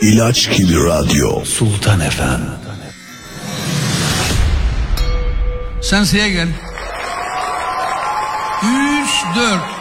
İlaç gibi radyo. Sultan FM. Senseye gel. 3, 4.